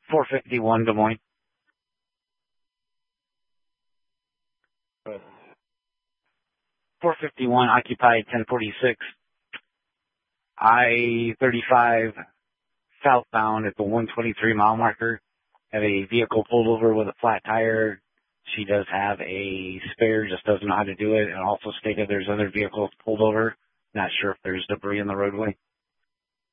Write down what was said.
451 Des Moines. 451 occupied 1046. I-35 southbound at the 123 mile marker. Have a vehicle pulled over with a flat tire. She does have a spare, just doesn't know how to do it, and also stated there's other vehicles pulled over. Not sure if there's debris in the roadway.